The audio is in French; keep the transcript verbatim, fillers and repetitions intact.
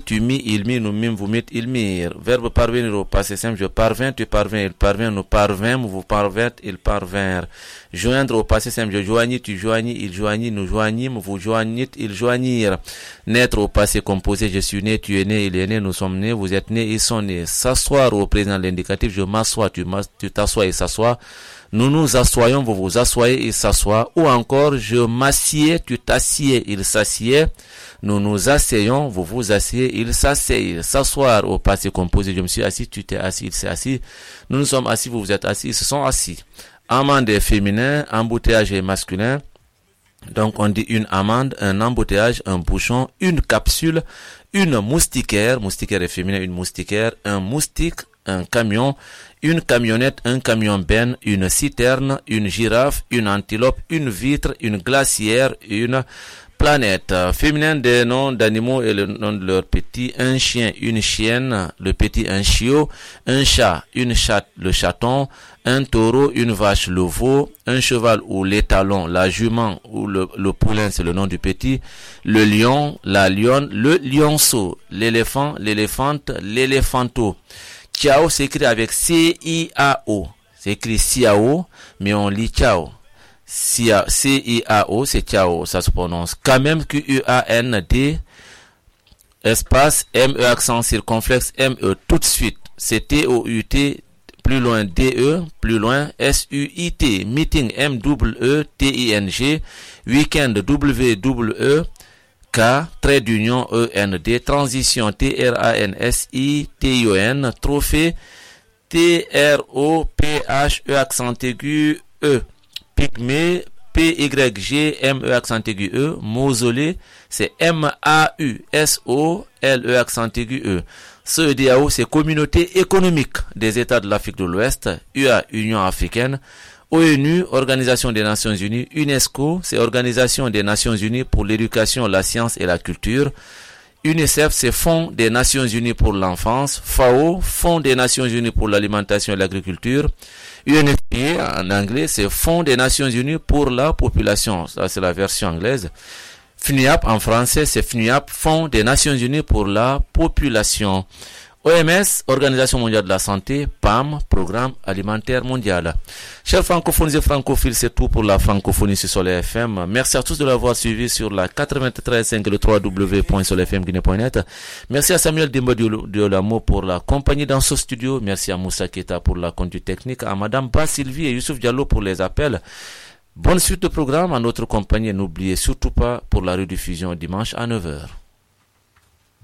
tu mis, il mit, nous mîmes, vous mîtes, il mirent. Verbe parvenir au passé simple, je parvins, tu parvins, il parvient, nous parvînmes, vous parvîntes, ils parvinrent. Joindre au passé simple, je joignis, tu joignis, il joignit, nous joignîmes, vous joignîtes, ils joignirent. Naître au passé composé, je suis né, tu es né, il est né, nous sommes nés, vous êtes nés, ils sont nés. S'asseoir au présent de l'indicatif, je m'assois, tu tu t'assois et s'assois. Nous nous assoyons, vous vous assoyez, il s'assoit. Ou encore, je m'assieds, tu t'assieds, il s'assied. Nous nous asseyons, vous vous asseyez, il s'asseye. S'asseoir au passé composé, je me suis assis, tu t'es assis, il s'est assis. Nous nous sommes assis, vous vous êtes assis, ils se sont assis. Amende est féminin, embouteillage est masculin. Donc on dit une amende, un embouteillage, un bouchon, une capsule, une moustiquaire, moustiquaire est féminin, une moustiquaire, un moustique, un camion, une camionnette, un camion-benne, une citerne, une girafe, une antilope, une vitre, une glacière, une planète. Féminin des noms d'animaux et le nom de leur petit, un chien, une chienne, le petit un chiot, un chat, une chatte, le chaton, un taureau, une vache, le veau, un cheval ou l'étalon, la jument ou le, le poulain, c'est le nom du petit, le lion, la lionne, le lionceau, l'éléphant, l'éléphante, l'éléphanteau. Ciao s'écrit avec C I A O. C'est écrit Ciao, mais on lit Ciao. C I A O, c'est Ciao, ça se prononce. Quand même Q U A N D, espace, M E accent circonflexe, M E tout de suite. C'est T O U T, plus loin D E, plus loin S U I T. Meeting, M W E T I N G. Weekend, W W E K, trait d'union E N D, transition T R A N S I T I O N, trophée T R O P H E accent aigu E, pygmée P Y G M E accent aigu E, mausolée c'est M A U S O L E accent aigu E. C E D A O c'est communauté économique des États de l'Afrique de l'Ouest, U A Union africaine. ONU, Organisation des Nations Unies. UNESCO, c'est Organisation des Nations Unies pour l'éducation, la science et la culture. UNICEF, c'est Fonds des Nations Unies pour l'enfance. F A O, Fonds des Nations Unies pour l'alimentation et l'agriculture. U N F P A, en anglais, c'est Fonds des Nations Unies pour la population. Ça, c'est la version anglaise. F N U A P, en français, c'est F N U A P, Fonds des Nations Unies pour la population. O M S, Organisation mondiale de la santé, P A M, Programme alimentaire mondial. Chers francophones et francophiles, c'est tout pour la francophonie sur Soleil F M. Merci à tous de l'avoir suivi sur la quatre-vingt-treize virgule cinq et le w w w point soleil f m guinée point net. Merci à Samuel Dimbo Diolamo pour la compagnie dans ce studio. Merci à Moussa Keta pour la conduite technique, à Madame Ba Sylvie et Youssouf Diallo pour les appels. Bonne suite de programme à notre compagnie. N'oubliez surtout pas pour la rediffusion dimanche à neuf heures.